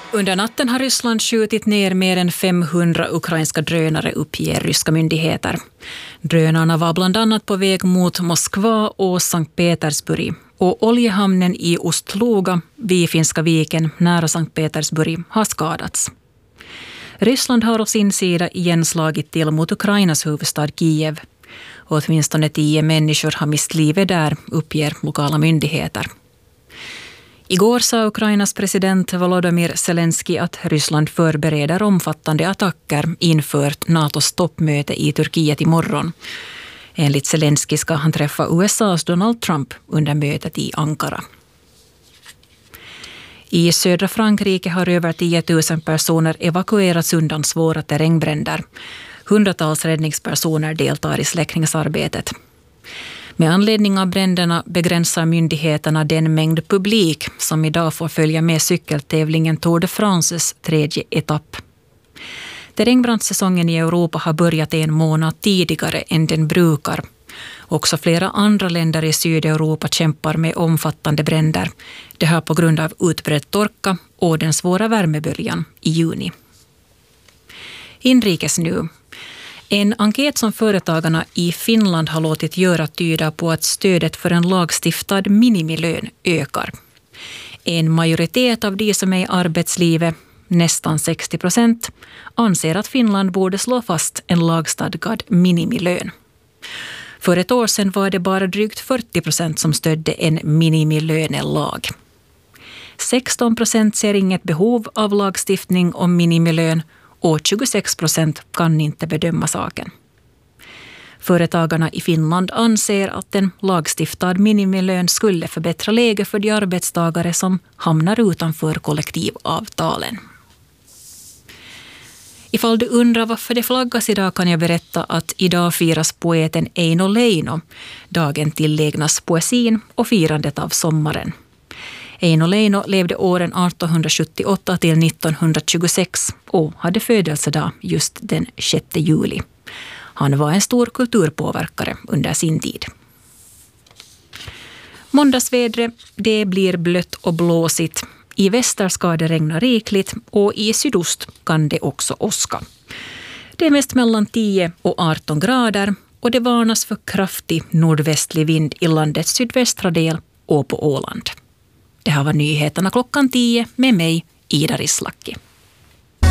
Under natten har Ryssland skjutit ner mer än 500 ukrainska drönare, uppger ryska myndigheter. Drönarna var bland annat på väg mot Moskva och Sankt Petersburg. Och oljehamnen i Ust-Luga vid Finska viken nära Sankt Petersburg har skadats. Ryssland har å sin sida igen slagit till mot Ukrainas huvudstad Kiev. Och åtminstone 10 människor har mist livet där, uppger lokala myndigheter. Igår sa Ukrainas president Volodymyr Zelensky att Ryssland förbereder omfattande attacker inför NATOs toppmöte i Turkiet imorgon. Enligt Zelensky ska han träffa USAs Donald Trump under mötet i Ankara. I södra Frankrike har över 10 000 personer evakuerats undan svåra terrängbränder. Hundratals räddningspersoner deltar i släckningsarbetet. Med anledning av bränderna begränsar myndigheterna den mängd publik som idag får följa med cykeltävlingen Tour de Frances 3:e etapp. Terrängbrandssäsongen i Europa har börjat 1 månad tidigare än den brukar. Också flera andra länder i Sydeuropa kämpar med omfattande bränder. Det här på grund av utbredd torka och den svåra värmeböljan i juni. Inrikes nu. En enkät som företagarna i Finland har låtit göra tyder på att stödet för en lagstiftad minimilön ökar. En majoritet av de som är i arbetslivet, nästan 60%, anser att Finland borde slå fast en lagstadgad minimilön. För ett år sedan var det bara drygt 40% som stödde en minimilönelag. 16% ser inget behov av lagstiftning om minimilön och 26% kan inte bedöma saken. Företagarna i Finland anser att en lagstiftad minimilön skulle förbättra läget för de arbetstagare som hamnar utanför kollektivavtalen. Ifall du undrar varför det flaggas idag kan jag berätta att idag firas poeten Eino Leino. Dagen tillägnas poesin och firandet av sommaren. Eino Leino levde åren 1878 till 1926 och hade födelsedag just den 6 juli. Han var en stor kulturpåverkare under sin tid. Måndagsvädret, det blir blött och blåsigt. I väster ska det regna rikligt och i sydost kan det också åska. Det är mest mellan 10 och 18 grader och det varnas för kraftig nordvästlig vind i landets sydvästra del och på Åland. Det här var nyheterna klockan 10 med mig, Ida Rislaki.